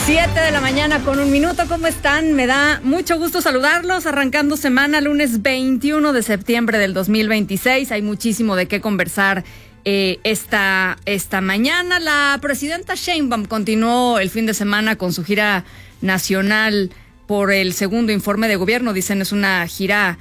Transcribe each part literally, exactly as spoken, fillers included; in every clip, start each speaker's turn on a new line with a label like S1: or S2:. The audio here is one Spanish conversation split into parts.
S1: Siete de la mañana con un minuto, ¿cómo están? Me da mucho gusto saludarlos, arrancando semana, lunes veintiuno de septiembre del dos mil veintiséis. Hay muchísimo de qué conversar eh, esta, esta mañana. La presidenta Sheinbaum continuó el fin de semana con su gira nacional por el segundo informe de gobierno. Dicen es una gira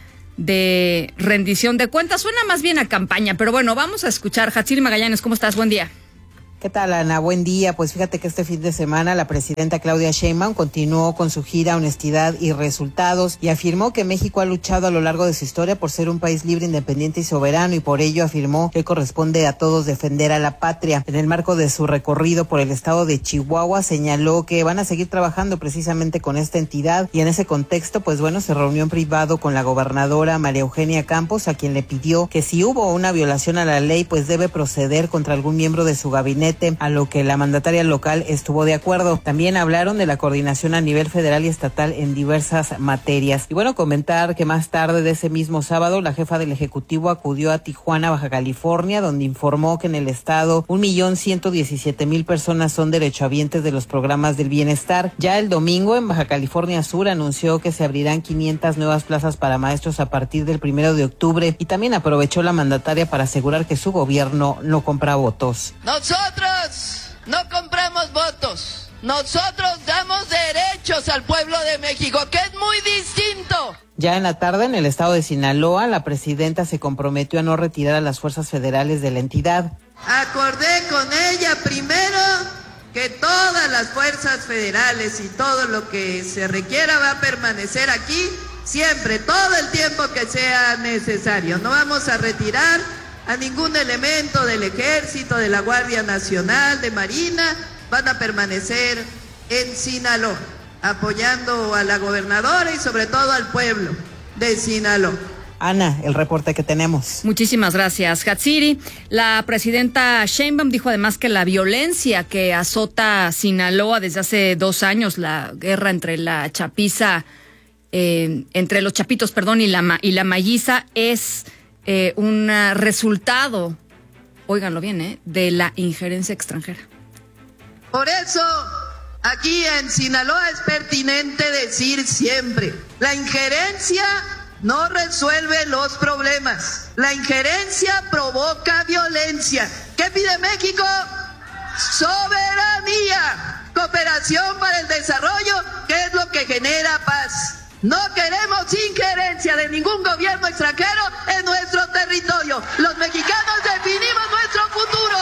S1: de rendición de cuentas, suena más bien a campaña, pero bueno, vamos a escuchar. Hatsiri Magallanes, ¿cómo estás? Buen día.
S2: ¿Qué tal, Ana? Buen día. Pues fíjate que este fin de semana la presidenta Claudia Sheinbaum continuó con su gira Honestidad y Resultados y afirmó que México ha luchado a lo largo de su historia por ser un país libre, independiente y soberano, y por ello afirmó que corresponde a todos defender a la patria. En el marco de su recorrido por el estado de Chihuahua, señaló que van a seguir trabajando precisamente con esta entidad, y en ese contexto, pues bueno, se reunió en privado con la gobernadora María Eugenia Campos, a quien le pidió que si hubo una violación a la ley, pues debe proceder contra algún miembro de su gabinete, a lo que la mandataria local estuvo de acuerdo. También hablaron de la coordinación a nivel federal y estatal en diversas materias. Y bueno, comentar que más tarde de ese mismo sábado, la jefa del Ejecutivo acudió a Tijuana, Baja California, donde informó que en el estado un millón ciento diecisiete mil personas son derechohabientes de los programas del bienestar. Ya el domingo, en Baja California Sur, anunció que se abrirán quinientas nuevas plazas para maestros a partir del primero de octubre, y también aprovechó la mandataria para asegurar que su gobierno no compra votos.
S3: Nosotros no compramos votos, nosotros damos derechos al pueblo de México, que es muy distinto.
S2: Ya en la tarde, en el estado de Sinaloa, la presidenta se comprometió a no retirar a las fuerzas federales de la entidad.
S3: Acordé con ella primero que todas las fuerzas federales y todo lo que se requiera va a permanecer aquí siempre, todo el tiempo que sea necesario. No vamos a retirar a ningún elemento del Ejército, de la Guardia Nacional, de Marina. Van a permanecer en Sinaloa, apoyando a la gobernadora y sobre todo al pueblo de Sinaloa.
S2: Ana, el reporte que tenemos.
S1: Muchísimas gracias, Hatsiri. La presidenta Sheinbaum dijo además que la violencia que azota Sinaloa desde hace dos años, la guerra entre la chapiza, eh, entre los chapitos, perdón, y la, y la mayiza, es Eh, un resultado, óiganlo bien, eh, de la injerencia extranjera.
S3: Por eso, aquí en Sinaloa es pertinente decir siempre, la injerencia no resuelve los problemas, la injerencia provoca violencia. ¿Qué pide México? Soberanía, cooperación para el desarrollo, que es lo que genera paz. No queremos injerencia de ningún gobierno extranjero en nuestro territorio. Los mexicanos definimos nuestro futuro.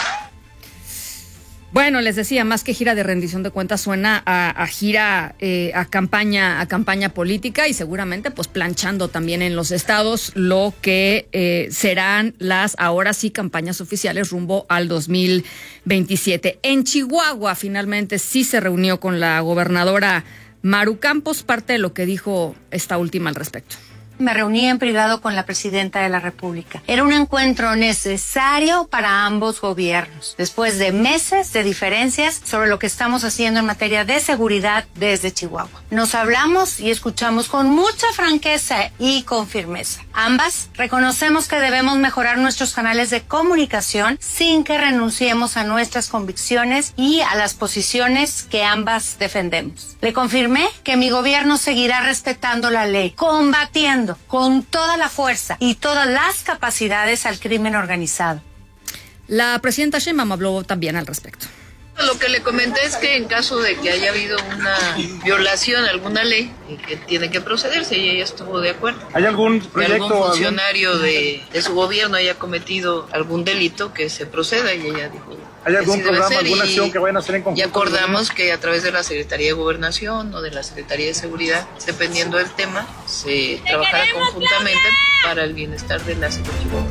S1: Bueno, les decía, más que gira de rendición de cuentas, suena a, a gira, eh, a campaña, a campaña política, y seguramente pues planchando también en los estados lo que eh, serán las ahora sí campañas oficiales rumbo al dos mil veintisiete. En Chihuahua finalmente sí se reunió con la gobernadora Maru Campos, parte de lo que dijo esta última al respecto.
S4: Me reuní en privado con la presidenta de la República. Era un encuentro necesario para ambos gobiernos, después de meses de diferencias sobre lo que estamos haciendo en materia de seguridad desde Chihuahua. Nos hablamos y escuchamos con mucha franqueza y con firmeza. Ambas reconocemos que debemos mejorar nuestros canales de comunicación sin que renunciemos a nuestras convicciones y a las posiciones que ambas defendemos. Le confirmé que mi gobierno seguirá respetando la ley, combatiendo con toda la fuerza y todas las capacidades al crimen organizado.
S1: La presidenta Sheinbaum habló también al respecto.
S5: Lo que le comenté es que en caso de que haya habido una violación a alguna ley, que tiene que procederse, y ella estuvo de acuerdo.
S6: ¿Hay algún proyecto?
S5: Que algún funcionario algún... De, de su gobierno haya cometido algún delito, que se proceda, y ella dijo...
S6: ¿Hay algún programa, alguna acción que vayan a hacer en conjunto?
S5: Y acordamos que a través de la Secretaría de Gobernación o de la Secretaría de Seguridad, dependiendo del tema, se trabajará conjuntamente para el bienestar de la ciudad de Chihuahua.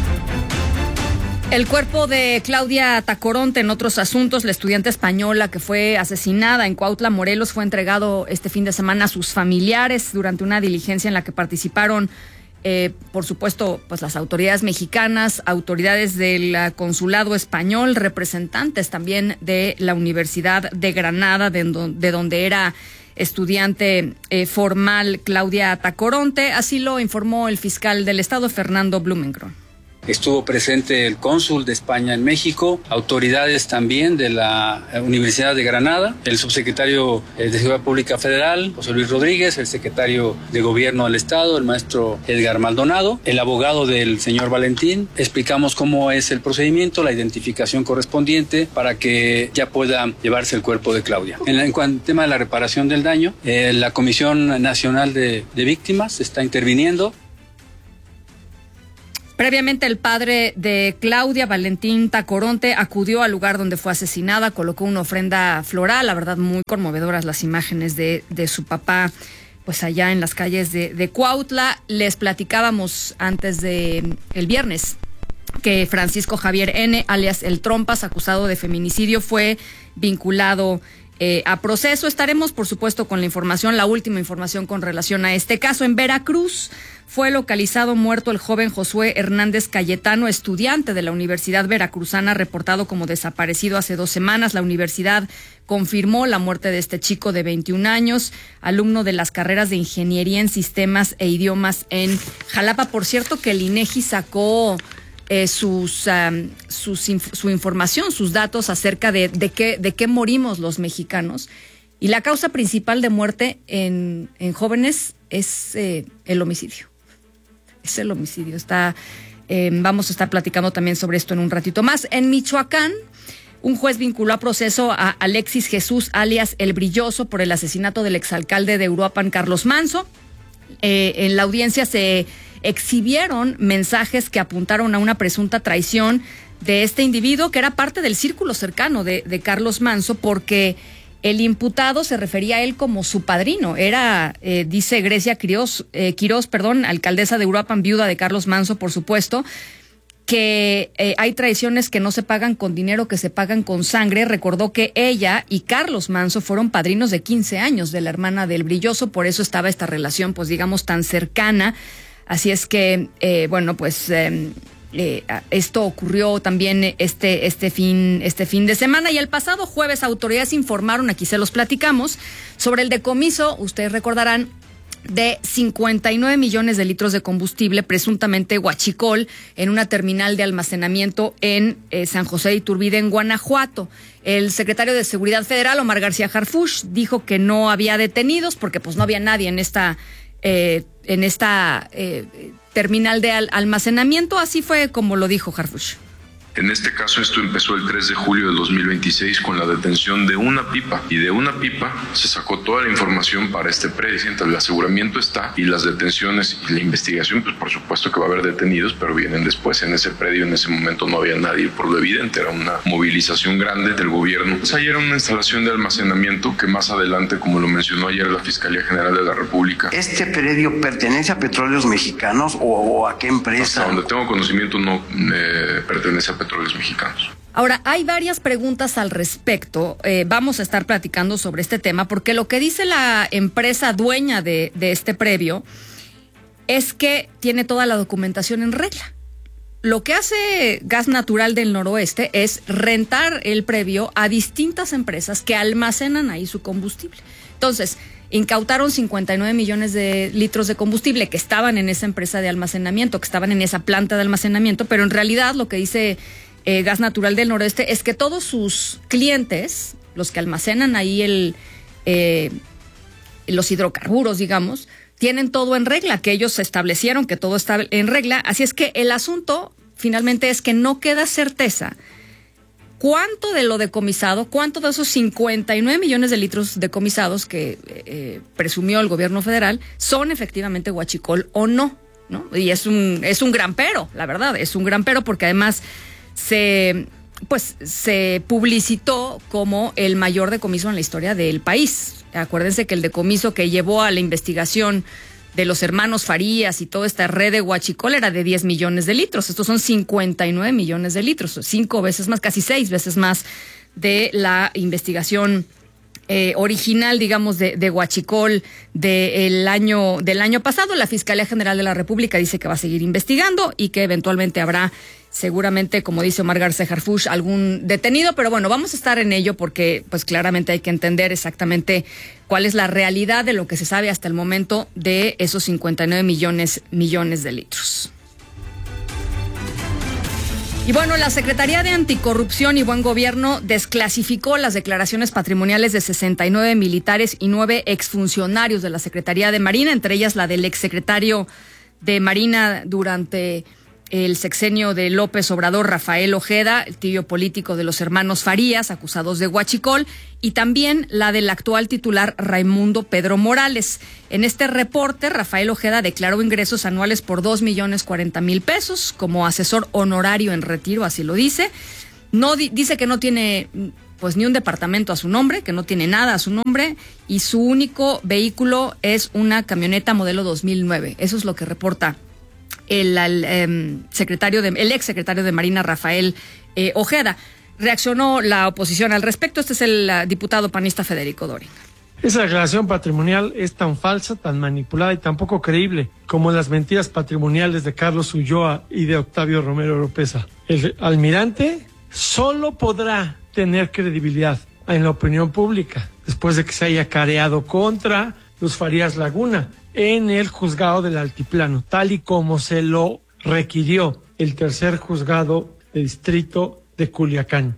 S1: El cuerpo de Claudia Tacoronte, en otros asuntos, la estudiante española que fue asesinada en Cuautla, Morelos, fue entregado este fin de semana a sus familiares durante una diligencia en la que participaron Eh, por supuesto, pues las autoridades mexicanas, autoridades del consulado español, representantes también de la Universidad de Granada, de, de donde era estudiante eh, formal Claudia Tacoronte. Así lo informó el fiscal del estado, Fernando Blumengren.
S7: Estuvo presente el cónsul de España en México, autoridades también de la Universidad de Granada, el subsecretario de Seguridad Pública Federal, José Luis Rodríguez, el secretario de Gobierno del Estado, el maestro Edgar Maldonado, el abogado del señor Valentín. Explicamos cómo es el procedimiento, la identificación correspondiente para que ya pueda llevarse el cuerpo de Claudia. En, la, en cuanto al tema de la reparación del daño, eh, la Comisión Nacional de, de Víctimas está interviniendo.
S1: Previamente, el padre de Claudia, Valentín Tacoronte, acudió al lugar donde fue asesinada, colocó una ofrenda floral, la verdad muy conmovedoras las imágenes de, de su papá, pues allá en las calles de, de Cuautla. Les platicábamos antes de el viernes que Francisco Javier N., alias El Trompas, acusado de feminicidio, fue vinculado Eh, a proceso. Estaremos, por supuesto, con la información, la última información con relación a este caso. En Veracruz fue localizado muerto el joven Josué Hernández Cayetano, estudiante de la Universidad Veracruzana, reportado como desaparecido hace dos semanas. La universidad confirmó la muerte de este chico de veintiún años, alumno de las carreras de Ingeniería en Sistemas e Idiomas en Jalapa. Por cierto, que el INEGI sacó Eh, sus, um, sus inf- su información, sus datos acerca de, de, qué, de qué morimos los mexicanos. Y la causa principal de muerte en, en jóvenes es eh, el homicidio. Es el homicidio. Está, eh, vamos a estar platicando también sobre esto en un ratito más. En Michoacán, un juez vinculó a proceso a Alexis Jesús, alias El Brilloso, por el asesinato del exalcalde de Uruapan, Carlos Manso. Eh, en la audiencia se exhibieron mensajes que apuntaron a una presunta traición de este individuo, que era parte del círculo cercano de, de Carlos Manso, porque el imputado se refería a él como su padrino. Era, eh, dice Grecia Quiroz, eh, Quiroz, perdón, alcaldesa de Uruapan, viuda de Carlos Manso, por supuesto, que eh, hay traiciones que no se pagan con dinero, que se pagan con sangre. Recordó que ella y Carlos Manso fueron padrinos de quince años de la hermana del Brilloso, por eso estaba esta relación, pues digamos, tan cercana. Así es que, eh, bueno, pues eh, eh, esto ocurrió también este, este, fin, este fin de semana. Y el pasado jueves autoridades informaron, aquí se los platicamos, sobre el decomiso, ustedes recordarán, de cincuenta y nueve millones de litros de combustible, presuntamente huachicol, en una terminal de almacenamiento en eh, San José de Iturbide, en Guanajuato. El secretario de Seguridad Federal, Omar García Harfuch, dijo que no había detenidos porque pues no había nadie en esta eh, en esta eh, terminal de al- almacenamiento. Así fue como lo dijo Harfuch.
S8: En este caso, esto empezó el tres de julio del dos mil veintiséis con la detención de una pipa, y de una pipa se sacó toda la información para este predio. Entonces, el aseguramiento está, y las detenciones y la investigación, pues por supuesto que va a haber detenidos, pero vienen después. En ese predio en ese momento no había nadie, por lo evidente, era una movilización grande del gobierno. Pues ahí era una instalación de almacenamiento que más adelante, como lo mencionó ayer la Fiscalía General de la República.
S9: ¿Este predio pertenece a Petróleos Mexicanos o, o a qué empresa?
S8: Hasta donde tengo conocimiento no eh, pertenece a Petróleos Mexicanos.
S1: Ahora, hay varias preguntas al respecto. Eh, vamos a estar platicando sobre este tema, porque lo que dice la empresa dueña de, de este predio es que tiene toda la documentación en regla. Lo que hace Gas Natural del Noroeste es rentar el predio a distintas empresas que almacenan ahí su combustible. Entonces, incautaron cincuenta y nueve millones de litros de combustible que estaban en esa empresa de almacenamiento, que estaban en esa planta de almacenamiento, pero en realidad lo que dice eh, Gas Natural del Noroeste es que todos sus clientes, los que almacenan ahí el, eh, los hidrocarburos, digamos, tienen todo en regla, que ellos establecieron que todo está en regla. Así es que el asunto finalmente es que no queda certeza cuánto de lo decomisado, cuánto de esos cincuenta y nueve millones de litros decomisados que eh, presumió el gobierno federal son efectivamente huachicol o no, ¿no? Y es un, es un gran pero, la verdad, es un gran pero, porque además se, pues, se publicitó como el mayor decomiso en la historia del país. Acuérdense que el decomiso que llevó a la investigación de los hermanos Farías y toda esta red de huachicol era de diez millones de litros. Estos son cincuenta y nueve millones de litros, cinco veces más, casi seis veces más de la investigación eh, original, digamos, de, de huachicol del año, del año pasado. La Fiscalía General de la República dice que va a seguir investigando y que eventualmente habrá, seguramente, como dice Omar García Harfuch, algún detenido. Pero bueno, vamos a estar en ello porque pues claramente hay que entender exactamente cuál es la realidad de lo que se sabe hasta el momento de esos cincuenta y nueve millones, millones de litros. Y bueno, la Secretaría de Anticorrupción y Buen Gobierno desclasificó las declaraciones patrimoniales de sesenta y nueve militares y nueve exfuncionarios de la Secretaría de Marina, entre ellas la del exsecretario de Marina durante el sexenio de López Obrador, Rafael Ojeda, el tío político de los hermanos Farías, acusados de huachicol, y también la del actual titular Raimundo Pedro Morales. En este reporte, Rafael Ojeda declaró ingresos anuales por dos millones cuarenta mil pesos como asesor honorario en retiro, así lo dice. No di- dice que no tiene pues ni un departamento a su nombre, que no tiene nada a su nombre, y su único vehículo es una camioneta modelo dos mil nueve. Eso es lo que reporta el, el, eh, secretario de, el ex secretario de Marina, Rafael eh, Ojeda. Reaccionó la oposición al respecto. Este es el uh, diputado panista Federico Doring.
S10: Esa declaración patrimonial es tan falsa, tan manipulada y tan poco creíble como las mentiras patrimoniales de Carlos Ulloa y de Octavio Romero Oropesa. El almirante solo podrá tener credibilidad en la opinión pública después de que se haya careado contra los Farías Laguna en el juzgado del Altiplano, tal y como se lo requirió el tercer juzgado de distrito de Culiacán.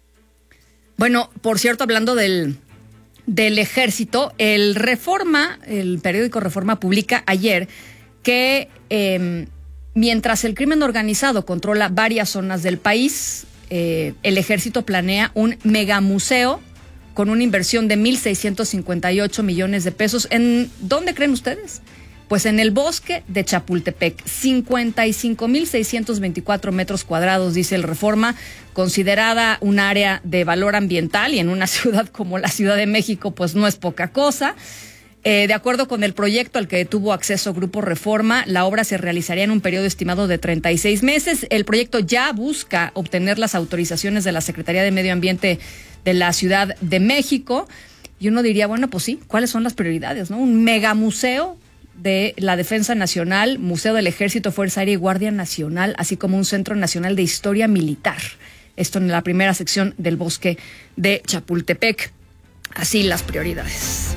S1: Bueno, por cierto, hablando del, del ejército, el Reforma, el periódico Reforma publica ayer que eh, mientras el crimen organizado controla varias zonas del país, eh, el ejército planea un megamuseo con una inversión de mil seiscientos cincuenta y ocho millones de pesos. ¿En dónde creen ustedes? Pues en el bosque de Chapultepec, cincuenta y cinco mil seiscientos veinticuatro metros cuadrados, dice el Reforma, considerada un área de valor ambiental, y en una ciudad como la Ciudad de México, pues no es poca cosa. Eh, de acuerdo con el proyecto al que tuvo acceso Grupo Reforma, la obra se realizaría en un periodo estimado de treinta y seis meses. El proyecto ya busca obtener las autorizaciones de la Secretaría de Medio Ambiente de la Ciudad de México. Y uno diría, bueno, pues sí, ¿cuáles son las prioridades, no? Un megamuseo de la Defensa Nacional, Museo del Ejército, Fuerza Aérea y Guardia Nacional, así como un Centro Nacional de Historia Militar. Esto en la primera sección del bosque de Chapultepec. Así las prioridades.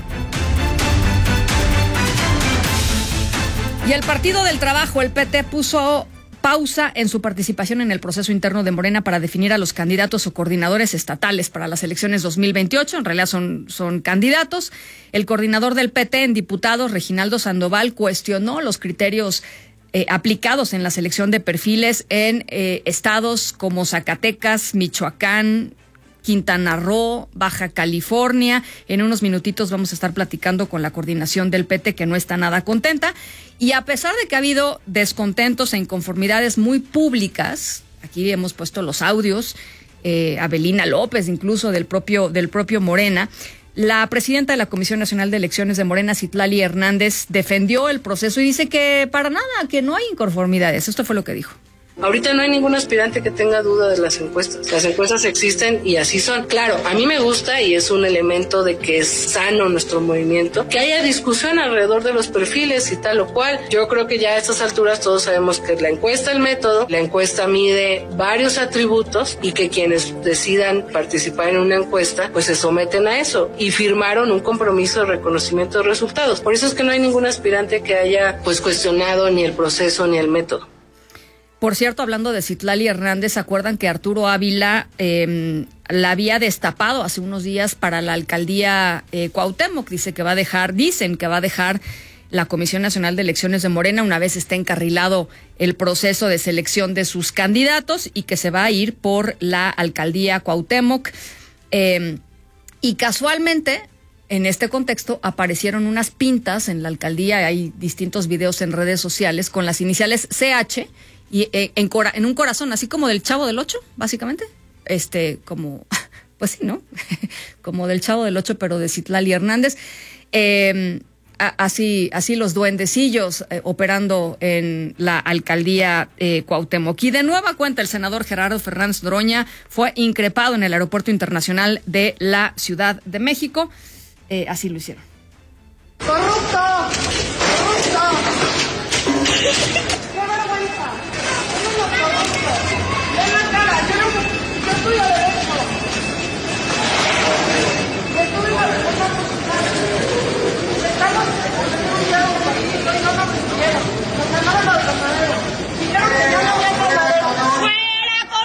S1: Y el Partido del Trabajo, el P T, puso pausa en su participación en el proceso interno de Morena para definir a los candidatos o coordinadores estatales para las elecciones dos mil veintiocho. En realidad son, son candidatos. El coordinador del P T en diputados, Reginaldo Sandoval, cuestionó los criterios eh, aplicados en la selección de perfiles en eh, estados como Zacatecas, Michoacán, Quintana Roo, Baja California. En unos minutitos vamos a estar platicando con la coordinación del P T, que no está nada contenta. Y a pesar de que ha habido descontentos e inconformidades muy públicas, aquí hemos puesto los audios, eh, Abelina López, incluso del propio, del propio Morena, la presidenta de la Comisión Nacional de Elecciones de Morena, Citlali Hernández, defendió el proceso y dice que para nada, que no hay inconformidades. Esto fue lo que dijo.
S11: Ahorita no hay ningún aspirante que tenga duda de las encuestas. Las encuestas existen y así son. Claro, a mí me gusta y es un elemento de que es sano nuestro movimiento, que haya discusión alrededor de los perfiles y tal o cual. Yo creo que ya a estas alturas todos sabemos que la encuesta, el método, la encuesta mide varios atributos y que quienes decidan participar en una encuesta pues se someten a eso y firmaron un compromiso de reconocimiento de resultados. Por eso es que no hay ningún aspirante que haya pues cuestionado ni el proceso ni el método.
S1: Por cierto, hablando de Citlali Hernández, ¿se acuerdan que Arturo Ávila eh, la había destapado hace unos días para la alcaldía eh, Cuauhtémoc? Dice que va a dejar, dicen que va a dejar la Comisión Nacional de Elecciones de Morena una vez esté encarrilado el proceso de selección de sus candidatos y que se va a ir por la alcaldía Cuauhtémoc. Eh, y casualmente, en este contexto, aparecieron unas pintas en la alcaldía, hay distintos videos en redes sociales con las iniciales C H y eh, en, cora, en un corazón, así como del Chavo del Ocho, básicamente, este, como, pues sí, ¿no? Como del Chavo del Ocho, pero de Citlali Hernández. Eh, a, así, así los duendecillos eh, operando en la alcaldía eh, Cuauhtémoc. Y de nueva cuenta, el senador Gerardo Fernández Noroña fue increpado en el Aeropuerto Internacional de la Ciudad de México. Eh, así lo hicieron.
S12: ¡Corrupto! ¡Corrupto! ¡Qué vergüenza! ¡Somos los corruptos! ¡Ven la cara! ¡Yo no yo estudio derecho! ¡Yo estudio reforma constitucional! Estamos estudiando políticos y no nos estudiaron. Nos llamaron los verdaderos. Dijeron que ya no había verdaderos. ¡Fuera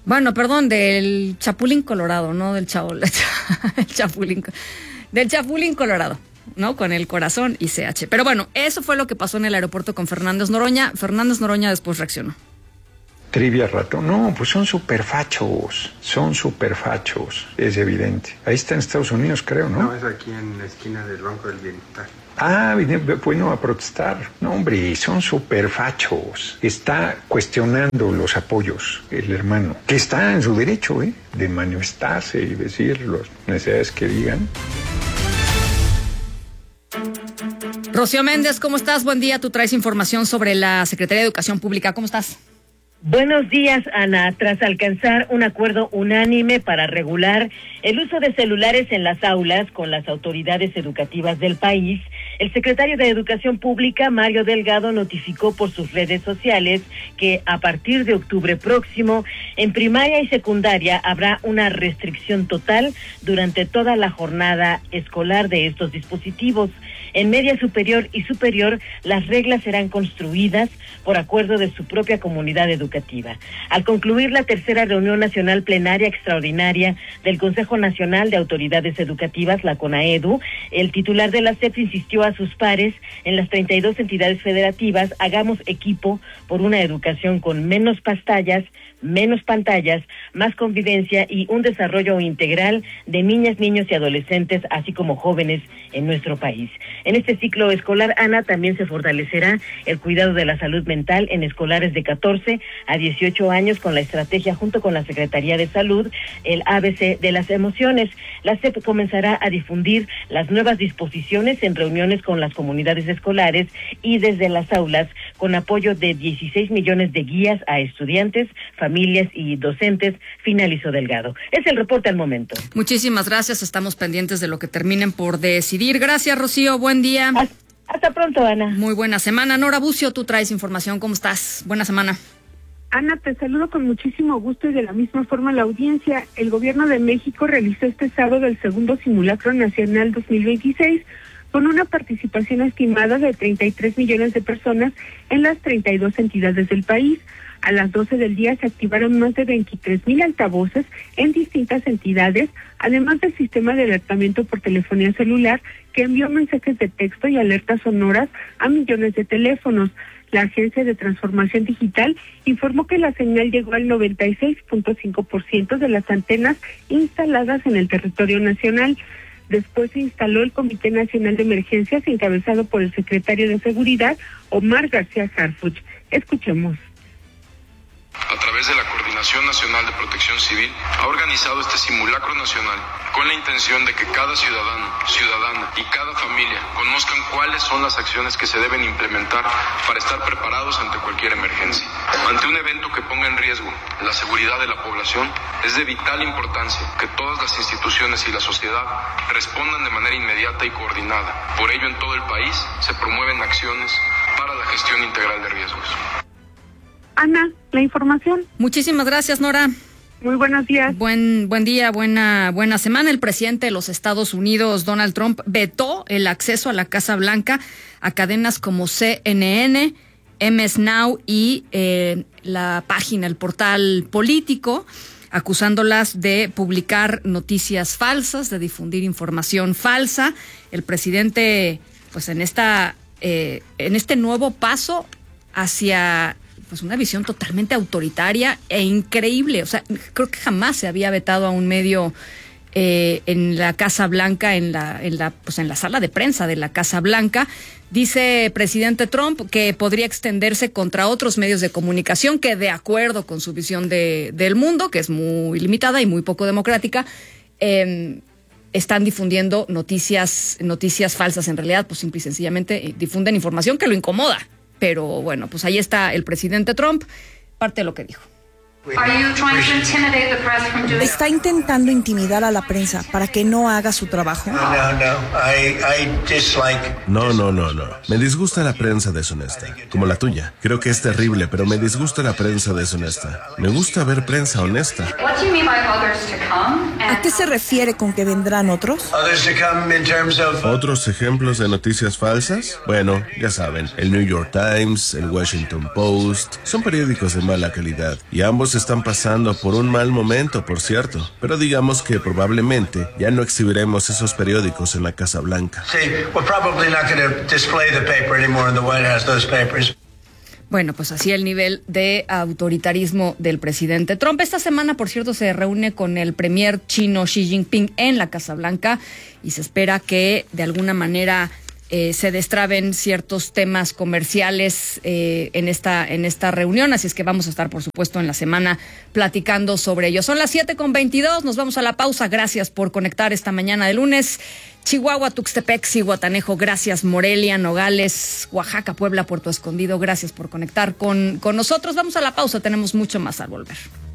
S1: Bueno, perdón, del Chapulín Colorado, no del Chavo, el Chapulín, del Chapulín Colorado, ¿no? Con el corazón y C H. Pero bueno, eso fue lo que pasó en el aeropuerto con Fernández Noroña. Fernández Noroña después reaccionó.
S13: Trivia rato, no, pues son superfachos, son superfachos, es evidente. Ahí está en Estados Unidos, creo, ¿no?
S14: No, es aquí en la esquina del Banco del Bienestar.
S13: Ah, bueno, a protestar. No, hombre, son superfachos. Está cuestionando los apoyos, el hermano, que está en su derecho, ¿eh? De manifestarse y decir las necesidades que digan.
S1: Rocío Méndez, ¿cómo estás? Buen día, tú traes información sobre la Secretaría de Educación Pública, ¿cómo estás?
S15: Buenos días, Ana. Tras alcanzar un acuerdo unánime para regular el uso de celulares en las aulas con las autoridades educativas del país, el secretario de Educación Pública, Mario Delgado, notificó por sus redes sociales que a partir de octubre próximo, en primaria y secundaria habrá una restricción total durante toda la jornada escolar de estos dispositivos. En media superior y superior, las reglas serán construidas por acuerdo de su propia comunidad educativa. Al concluir la tercera reunión nacional plenaria extraordinaria del Consejo Nacional de Autoridades Educativas, la CONAEDU, el titular de la S E P insistió a sus pares en las treinta y dos entidades federativas: hagamos equipo por una educación con menos pantallas, menos pantallas, más convivencia y un desarrollo integral de niñas, niños y adolescentes, así como jóvenes en nuestro país. En este ciclo escolar, Ana, también se fortalecerá el cuidado de la salud mental en escolares de catorce a dieciocho años con la estrategia junto con la Secretaría de Salud, el A B C de las emociones. La S E P comenzará a difundir las nuevas disposiciones en reuniones con las comunidades escolares y desde las aulas con apoyo de dieciséis millones de guías a estudiantes, familias y docentes, finalizó Delgado. Es el reporte al momento.
S1: Muchísimas gracias, estamos pendientes de lo que terminen por decidir. Gracias, Rocío, buen día.
S15: Hasta, hasta pronto, Ana.
S1: Muy buena semana. Nora Bucio, tú traes información, ¿cómo estás? Buena semana.
S16: Ana, te saludo con muchísimo gusto y de la misma forma la audiencia. El Gobierno de México realizó este sábado el segundo simulacro nacional dos mil veintiséis con una participación estimada de treinta y tres millones de personas en las treinta y dos entidades del país. A las doce del día se activaron más de veintitrés mil altavoces en distintas entidades, además del sistema de alertamiento por telefonía celular que envió mensajes de texto y alertas sonoras a millones de teléfonos. La Agencia de Transformación Digital informó que la señal llegó al noventa y seis punto cinco por ciento de las antenas instaladas en el territorio nacional. Después se instaló el Comité Nacional de Emergencias encabezado por el secretario de Seguridad, Omar García Harfuch. Escuchemos.
S8: A través de la Coordinación Nacional de Protección Civil, ha organizado este simulacro nacional con la intención de que cada ciudadano, ciudadana y cada familia conozcan cuáles son las acciones que se deben implementar para estar preparados ante cualquier emergencia. Ante un evento que ponga en riesgo la seguridad de la población, es de vital importancia que todas las instituciones y la sociedad respondan de manera inmediata y coordinada. Por ello, en todo el país se promueven acciones para la gestión integral de riesgos.
S16: Ana, la información.
S1: Muchísimas gracias, Nora.
S16: Muy buenos días.
S1: Buen buen día, buena buena semana. El presidente de los Estados Unidos, Donald Trump, vetó el acceso a la Casa Blanca a cadenas como C N N, M S Now y eh, la página, el portal Político, acusándolas de publicar noticias falsas, de difundir información falsa. El presidente, pues en esta eh, en este nuevo paso hacia pues una visión totalmente autoritaria e increíble. O sea, creo que jamás se había vetado a un medio eh, en la Casa Blanca, en la, en la, pues en la sala de prensa de la Casa Blanca. Dice presidente Trump que podría extenderse contra otros medios de comunicación que, de acuerdo con su visión de, del mundo, que es muy limitada y muy poco democrática, eh, están difundiendo noticias, noticias falsas. En realidad, pues simple y sencillamente difunden información que lo incomoda. Pero bueno, pues ahí está el presidente Trump, parte de lo que dijo.
S17: ¿Está intentando intimidar a la prensa para que no haga su trabajo?
S18: No, no, no, no. Me disgusta la prensa deshonesta, como la tuya. Creo que es terrible, pero me disgusta la prensa deshonesta. Me gusta ver prensa honesta.
S17: ¿A qué se refiere con que vendrán otros?
S18: ¿Otros ejemplos de noticias falsas? Bueno, ya saben, el New York Times, el Washington Post, son periódicos de mala calidad y ambos están pasando por un mal momento, por cierto. Pero digamos que probablemente ya no exhibiremos esos periódicos en la Casa Blanca.
S1: Bueno, pues así el nivel de autoritarismo del presidente Trump. Esta semana, por cierto, se reúne con el premier chino Xi Jinping en la Casa Blanca y se espera que de alguna manera eh, se destraben ciertos temas comerciales eh, en esta en esta reunión. Así es que vamos a estar, por supuesto, en la semana platicando sobre ello. Son las siete con veintidós, nos vamos a la pausa. Gracias por conectar esta mañana de lunes. Chihuahua, Tuxtepec, Zihuatanejo, gracias. Morelia, Nogales, Oaxaca, Puebla, Puerto Escondido, gracias por conectar con, con nosotros. Vamos a la pausa, tenemos mucho más al volver.